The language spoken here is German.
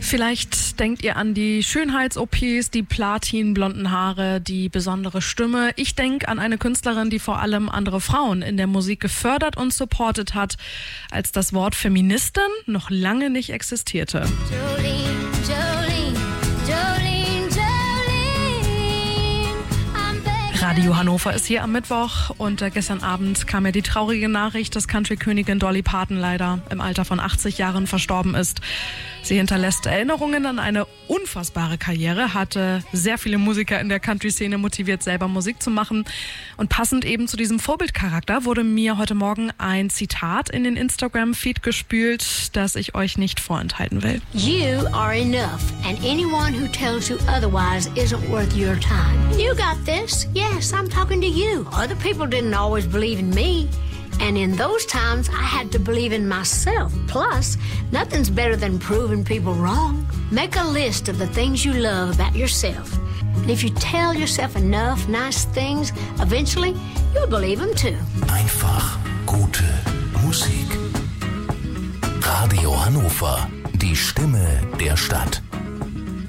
Vielleicht denkt ihr an die Schönheits-OPs, die platinblonden Haare, die besondere Stimme. Ich denke an eine Künstlerin, die vor allem andere Frauen in der Musik gefördert und supportet hat, als das Wort Feministin noch lange nicht existierte. Radio Hannover ist hier am Mittwoch und gestern Abend kam ja die traurige Nachricht, dass Country-Königin Dolly Parton leider im Alter von 80 Jahren verstorben ist. Sie hinterlässt Erinnerungen an eine unfassbare Karriere, hatte sehr viele Musiker in der Country-Szene motiviert, selber Musik zu machen. Und passend eben zu diesem Vorbildcharakter wurde mir heute Morgen ein Zitat in den Instagram-Feed gespült, das ich euch nicht vorenthalten will. You are enough, and anyone who tells you otherwise isn't worth your time. You got this. Yes, I'm talking to you. Other people didn't always believe in me. And in those times, I had to believe in myself. Plus, nothing's better than proving people wrong. Make a list of the things you love about yourself. And if you tell yourself enough nice things, eventually, you'll believe them too. Einfach gute Musik. Radio Hannover, die Stimme der Stadt.